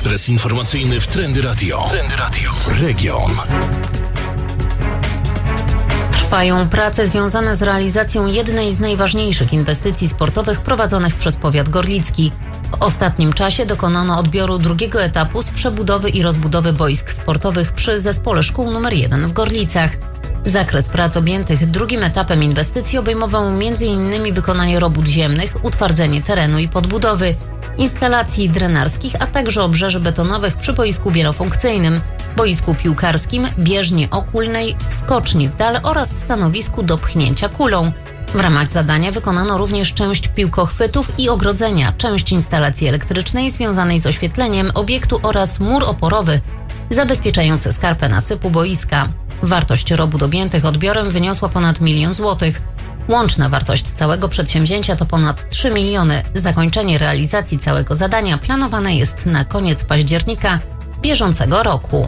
Ekspres informacyjny w Trendy Radio. Trendy Radio. Region. Trwają prace związane z realizacją jednej z najważniejszych inwestycji sportowych prowadzonych przez powiat gorlicki. W ostatnim czasie dokonano odbioru drugiego etapu z przebudowy i rozbudowy boisk sportowych przy Zespole Szkół nr 1 w Gorlicach. Zakres prac objętych drugim etapem inwestycji obejmował m.in. wykonanie robót ziemnych, utwardzenie terenu i podbudowy, instalacji drenarskich, a także obrzeży betonowych przy boisku wielofunkcyjnym, boisku piłkarskim, bieżni okulnej, skoczni w dal oraz stanowisku do pchnięcia kulą. W ramach zadania wykonano również część piłkochwytów i ogrodzenia, część instalacji elektrycznej związanej z oświetleniem obiektu oraz mur oporowy zabezpieczający skarpę nasypu boiska. Wartość robót objętych odbiorem wyniosła ponad 1 000 000 złotych. Łączna wartość całego przedsięwzięcia to ponad 3 miliony. Zakończenie realizacji całego zadania planowane jest na koniec października bieżącego roku.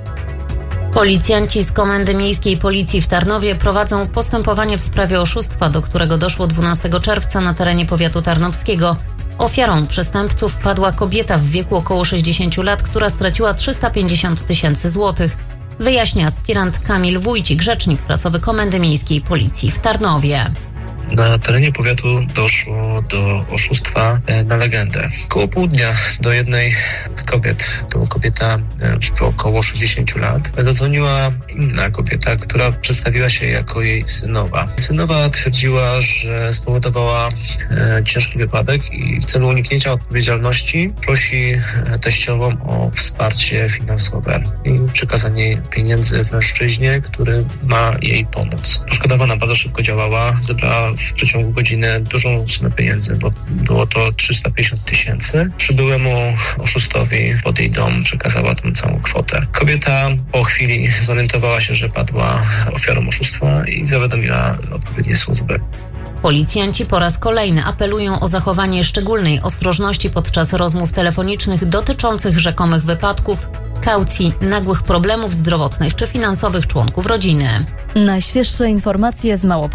Policjanci z Komendy Miejskiej Policji w Tarnowie prowadzą postępowanie w sprawie oszustwa, do którego doszło 12 czerwca na terenie powiatu tarnowskiego. Ofiarą przestępców padła kobieta w wieku około 60 lat, która straciła 350 000 złotych. Wyjaśnia aspirant Kamil Wójcik, rzecznik prasowy Komendy Miejskiej Policji w Tarnowie. Na terenie powiatu doszło do oszustwa na legendę. Koło południa do jednej z kobiet, to kobieta w około 60 lat, zadzwoniła inna kobieta, która przedstawiła się jako jej synowa. Synowa twierdziła, że spowodowała ciężki wypadek i w celu uniknięcia odpowiedzialności prosi teściową o wsparcie finansowe i przekazanie pieniędzy mężczyźnie, który ma jej pomóc. Poszkodowana bardzo szybko działała, zebrała w przeciągu godziny dużą sumę pieniędzy, bo było to 350 000. Przybyłemu oszustowi pod jej dom przekazała tę całą kwotę. Kobieta po chwili zorientowała się, że padła ofiarą oszustwa i zawiadomiła odpowiednie służby. Policjanci po raz kolejny apelują o zachowanie szczególnej ostrożności podczas rozmów telefonicznych dotyczących rzekomych wypadków, kaucji, nagłych problemów zdrowotnych czy finansowych członków rodziny. Najświeższe informacje z Małopolski.